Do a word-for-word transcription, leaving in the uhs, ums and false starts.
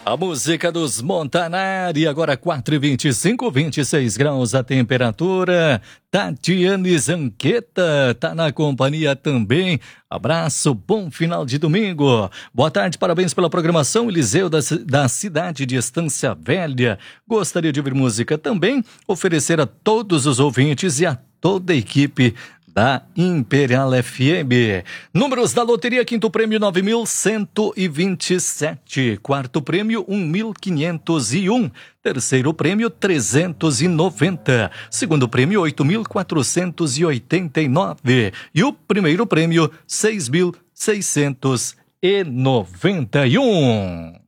A música dos Montanari, agora quatro e vinte e cinco, vinte e seis graus a temperatura. Tatiane Zanqueta tá na companhia também. Abraço, bom final de domingo. Boa tarde, parabéns pela programação. Eliseu da, da cidade de Estância Velha. Gostaria de ouvir música também, oferecer a todos os ouvintes e a toda a equipe da Imperial F M. Números da loteria: quinto prêmio nove mil cento e vinte e sete, quarto prêmio um mil quinhentos e um, terceiro prêmio trezentos e noventa, segundo prêmio oito mil quatrocentos e oitenta e nove e o primeiro prêmio seis mil seiscentos e noventa e um.